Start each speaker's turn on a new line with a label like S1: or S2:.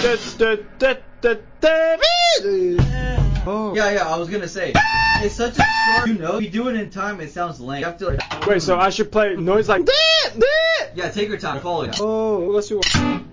S1: Oh. Yeah, I was gonna say. It's such a short, if you do it in time, it sounds lame. You have to
S2: Wait, so I should play noise like.
S1: Yeah, take your time, follow it.
S2: Oh, let's do one.